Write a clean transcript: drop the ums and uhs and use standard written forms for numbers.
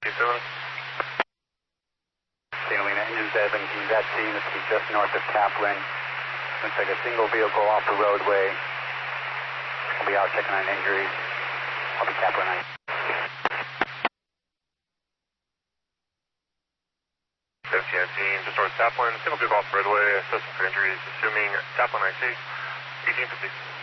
Catalina, engine 7, can you that scene? It's just north of Kaplan. Looks like a single vehicle off the roadway. I'll be out checking on injuries. I'll be Kaplan 9. 17, just north of Kaplan, single vehicle off the roadway, assessing for injuries, assuming Kaplan IC, 1850.